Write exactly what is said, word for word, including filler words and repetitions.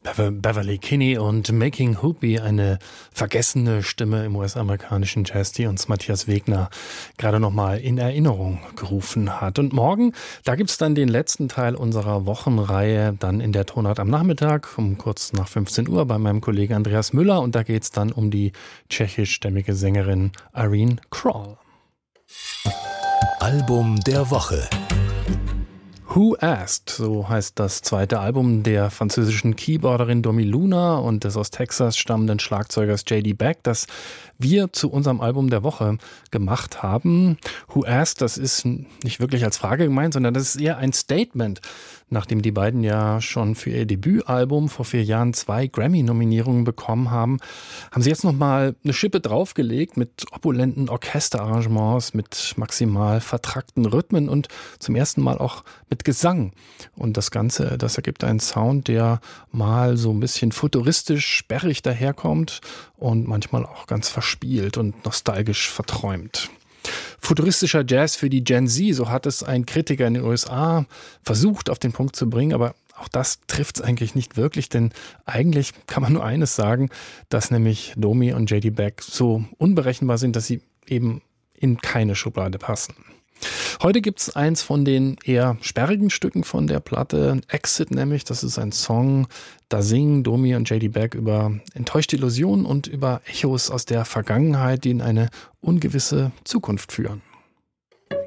Beverly Kinney und Making Hoopy, eine vergessene Stimme im U S-amerikanischen Jazz, die uns Matthias Wegner gerade nochmal in Erinnerung gerufen hat. Und morgen, da gibt's dann den letzten Teil unserer Wochenreihe, dann in der Tonart am Nachmittag, um kurz nach fünfzehn Uhr bei meinem Kollegen Andreas Müller. Und da geht's dann um die tschechischstämmige Sängerin Irene Kroll. Album der Woche. Who Asked, so heißt das zweite Album der französischen Keyboarderin Domi Luna und des aus Texas stammenden Schlagzeugers J D Beck, das wir zu unserem Album der Woche gemacht haben. Who Asked, das ist nicht wirklich als Frage gemeint, sondern das ist eher ein Statement. Nachdem die beiden ja schon für ihr Debütalbum vor vier Jahren zwei Grammy-Nominierungen bekommen haben, haben sie jetzt nochmal eine Schippe draufgelegt mit opulenten Orchesterarrangements, mit maximal vertrackten Rhythmen und zum ersten Mal auch mit Gesang. Und das Ganze, das ergibt einen Sound, der mal so ein bisschen futuristisch sperrig daherkommt und manchmal auch ganz verspielt und nostalgisch verträumt. Futuristischer Jazz für die Gen Z, so hat es ein Kritiker in den U S A versucht auf den Punkt zu bringen, aber auch das trifft es eigentlich nicht wirklich, denn eigentlich kann man nur eines sagen, dass nämlich Domi und J D Beck so unberechenbar sind, dass sie eben in keine Schublade passen. Heute gibt's eins von den eher sperrigen Stücken von der Platte, Exit nämlich, das ist ein Song, da singen Domi und J D Beck über enttäuschte Illusionen und über Echos aus der Vergangenheit, die in eine ungewisse Zukunft führen.